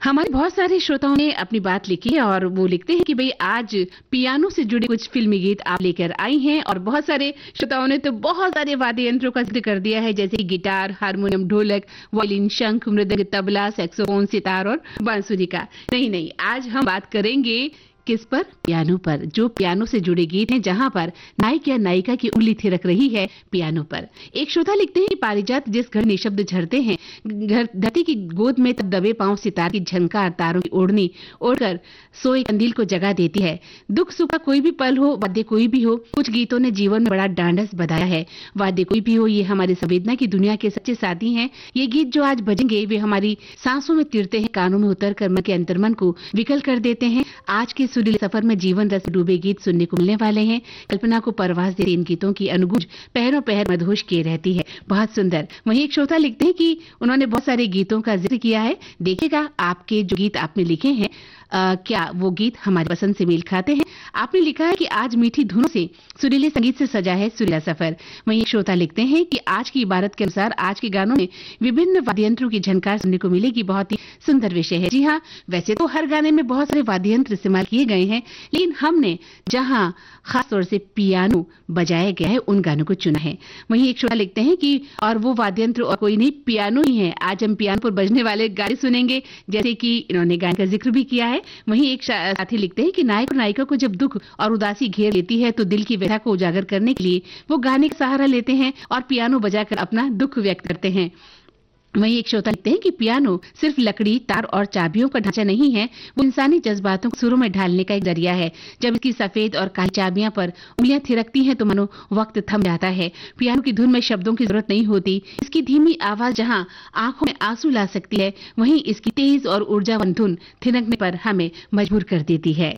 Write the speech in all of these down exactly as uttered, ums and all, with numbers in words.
हमारे बहुत सारे श्रोताओं ने अपनी बात लिखी है और वो लिखते हैं कि भाई आज पियानो से जुड़े कुछ फिल्मी गीत आप लेकर आई हैं। और बहुत सारे श्रोताओं ने तो बहुत सारे वाद्य यंत्रों का जिक्र कर दिया है, जैसे गिटार, हारमोनियम, ढोलक, वायलिन, शंख, मृदंग, तबला, सैक्सोफोन, सितार और बांसुरी का। नहीं नहीं, आज हम बात करेंगे किस पर? पियानो पर। जो पियानो से जुड़े गीत हैं, जहां पर नायक या नायिका की उंगली थिरक रही है पियानो पर। एक श्रोता लिखते हैं कि पारिजात जिस घर निशब्द झरते हैं, घर धरती की गोद में तब दबे पांव सितार की झनकार तारों की ओढ़नी ओढ़कर सोए कंदील को जगा देती है। दुख सुख का कोई भी पल हो, वाद्य कोई भी हो, कुछ गीतों ने जीवन में बड़ा डांडस बधाया है। वाद्य कोई भी हो, ये हमारी संवेदना की दुनिया के सच्चे साथी हैं। ये गीत जो आज बजेंगे वे हमारी सांसों में तिरते हैं, कानों में उतर कर मन के अंतर्मन को विकल कर देते हैं। आज के सुरीले सफर में जीवन रस डूबे गीत सुनने को मिलने वाले हैं। कल्पना को परवास देते इन गीतों की अनुगूंज पैरों पैर मदहोश किए रहती है। बहुत सुंदर। वहीं एक श्रोता लिखते हैं कि उन्होंने बहुत सारे गीतों का जिक्र किया है। देखिएगा आपके जो गीत आपने लिखे हैं आ, क्या वो गीत हमारी पसंद से मेल खाते हैं। आपने लिखा है कि आज मीठी धुनों से सुरीले संगीत से सजा है सुरीला सफर। वहीं एक श्रोता लिखते हैं कि आज की इबारत के अनुसार आज के गानों में विभिन्न वाद्य यंत्रों की झनकार सुनने को मिलेगी। बहुत ही सुंदर विषय है। जी हाँ, वैसे तो हर गाने में बहुत सारे वाद्य यंत्र इस्तेमाल किए गए हैं, लेकिन हमने जहां खास तौर से पियानो बजाया गया है उन गानों को चुना है। वहीं एक श्रोता लिखते हैं कि और वो वाद्य यंत्र और कोई नहीं, पियानो ही है। आज हम पियानो पर बजने वाले गाने सुनेंगे, जैसे कि इन्होंने गाने का जिक्र भी किया है। वहीं एक साथी लिखते हैं कि नायक और नायिका को जब दुख और उदासी घेर लेती है तो दिल की व्यथा को उजागर करने के लिए वो गाने का सहारा लेते हैं और पियानो बजाकर अपना दुख व्यक्त करते हैं। वहीं एक श्रोता लिखते हैं कि पियानो सिर्फ लकड़ी, तार और चाबियों का ढांचा नहीं है, वो इंसानी जज्बातों को सुरों में ढालने का एक जरिया है। जब इसकी सफेद और काली चाबियां पर उंगलियां थिरकती हैं तो मानो वक्त थम जाता है। पियानो की धुन में शब्दों की जरूरत नहीं होती। इसकी धीमी आवाज जहां आंखों में आंसू ला सकती है, वहीं इसकी तेज और ऊर्जावान धुन थिरकने पर हमें मजबूर कर देती है।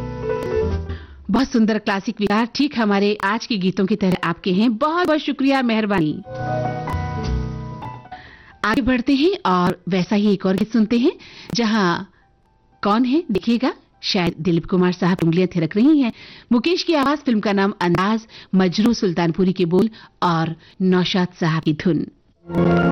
बहुत सुंदर क्लासिक विचार ठीक हमारे आज के गीतों की तरह आपके हैं। बहुत बहुत शुक्रिया, मेहरबानी। आगे बढ़ते हैं और वैसा ही एक और गीत सुनते हैं, जहां कौन है देखिएगा, शायद दिलीप कुमार साहब उंगलियां थिरक रही हैं। मुकेश की आवाज, फिल्म का नाम अंदाज, मजरू सुल्तानपुरी के बोल और नौशाद साहब की धुन।